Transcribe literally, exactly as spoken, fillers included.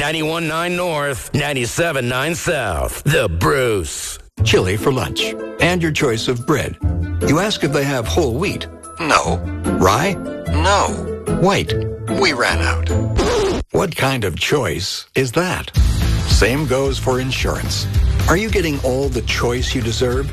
ninety-one point nine North, ninety-seven point nine South. The Bruce. Chili for lunch. And your choice of bread. You ask if they have whole wheat. No. Rye? No. White? We ran out. What kind of choice is that? Same goes for insurance. Are you getting all the choice you deserve?